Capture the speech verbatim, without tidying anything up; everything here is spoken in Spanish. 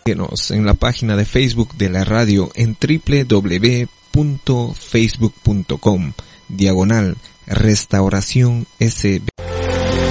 Síguenos en la página de Facebook de la radio en doble u doble u doble u punto facebook punto com diagonal Restauración S B.